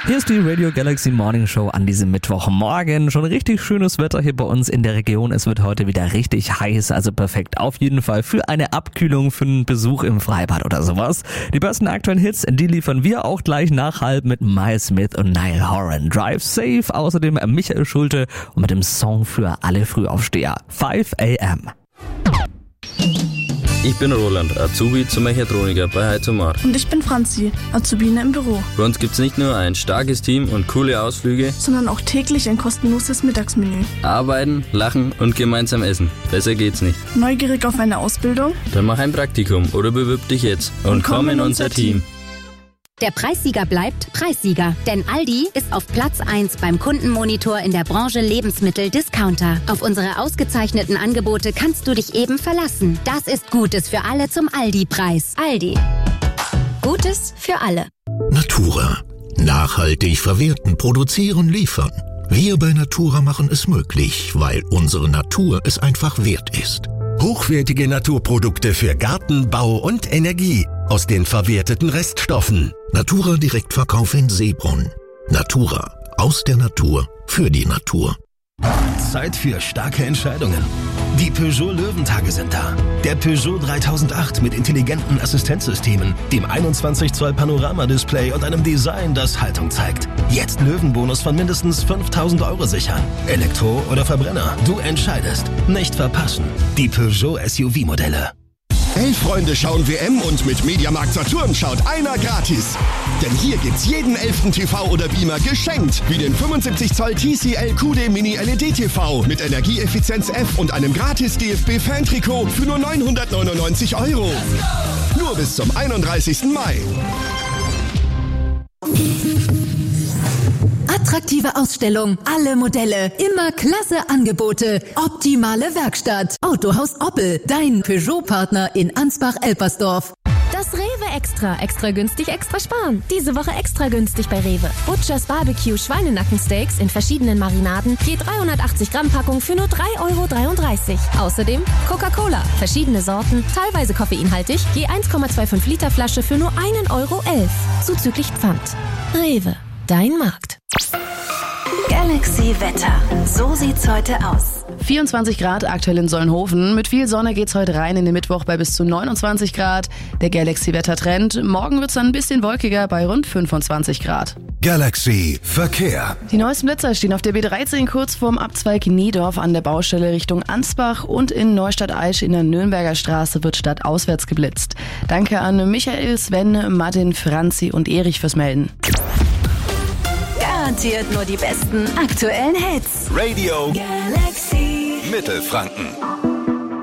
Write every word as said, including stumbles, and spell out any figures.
Hier ist die Radio Galaxy Morning Show an diesem Mittwochmorgen. Schon richtig schönes Wetter hier bei uns in der Region. Es wird heute wieder richtig heiß, also perfekt auf jeden Fall für eine Abkühlung, für einen Besuch im Freibad oder sowas. Die besten aktuellen Hits, die liefern wir auch gleich nach halb mit Miles Smith und Niall Horan. Drive Safe, außerdem Michael Schulte und mit dem Song für alle Frühaufsteher. five a m Ich bin Roland, Azubi zum Mechatroniker bei Heizomar. Und ich bin Franzi, Azubine im Büro. Bei uns gibt's nicht nur ein starkes Team und coole Ausflüge, Sondern auch täglich ein kostenloses Mittagsmenü. arbeiten, lachen und gemeinsam essen. Besser geht's nicht. Neugierig auf eine Ausbildung? Dann mach ein Praktikum oder bewirb dich jetzt und, Und komm in unser Team. Der Preissieger bleibt Preissieger, denn Aldi ist auf Platz eins beim Kundenmonitor in der Branche Lebensmittel-Discounter. Auf unsere ausgezeichneten Angebote kannst du dich eben verlassen. Das ist Gutes für alle zum Aldi-Preis. Aldi. Gutes für alle. Natura. Nachhaltig verwerten, produzieren, liefern. Wir bei Natura machen es möglich, weil unsere Natur es einfach wert ist. Hochwertige Naturprodukte für Garten, Bau und Energie aus den verwerteten Reststoffen. Natura Direktverkauf in Seebrunn. Natura. Aus der Natur. Für die Natur. Zeit für starke Entscheidungen. Die Peugeot Löwentage sind da. Der Peugeot dreitausendacht mit intelligenten Assistenzsystemen, dem einundzwanzig Zoll Panoramadisplay und einem Design, das Haltung zeigt. Jetzt Löwenbonus von mindestens fünftausend Euro sichern. Elektro oder Verbrenner, du entscheidest. Nicht verpassen. Die Peugeot S U V-Modelle. Hey Freunde, schauen W M und mit Mediamarkt Saturn schaut einer gratis. Denn hier gibt's jeden elften T V oder Beamer geschenkt. Wie den fünfundsiebzig Zoll T C L Q D Mini L E D T V mit Energieeffizienz F und einem gratis D F B-Fan-Trikot für nur neunhundertneunundneunzig Euro. Nur bis zum einunddreißigsten Mai. Attraktive Ausstellung, alle Modelle, immer klasse Angebote, optimale Werkstatt. Autohaus Oppel, dein Peugeot-Partner in Ansbach-Elpersdorf. Das Rewe Extra. Extra günstig, extra sparen. Diese Woche extra günstig bei Rewe. Butchers Barbecue Schweinenackensteaks in verschiedenen Marinaden. Je dreihundertachtzig Gramm Packung für nur drei Euro dreiunddreißig. Außerdem Coca-Cola. Verschiedene Sorten, teilweise koffeinhaltig. Je eins Komma fünfundzwanzig Liter Flasche für nur ein Euro elf. Zuzüglich Pfand. Rewe. Dein Markt. Galaxy Wetter. So sieht's heute aus. vierundzwanzig Grad aktuell in Solnhofen. Mit viel Sonne geht's heute rein in den Mittwoch bei bis zu neunundzwanzig Grad. Der Galaxy-Wettertrend. Morgen wird's dann ein bisschen wolkiger bei rund fünfundzwanzig Grad. Galaxy Verkehr. Die neuesten Blitzer stehen auf der B dreizehn kurz vorm Abzweig Niedorf an der Baustelle Richtung Ansbach und in Neustadt-Aisch in der Nürnberger Straße wird stadtauswärts geblitzt. Danke an Michael, Sven, Martin, Franzi und Erich fürs Melden. Garantiert nur die besten aktuellen Hits. Radio Galaxy Mittelfranken.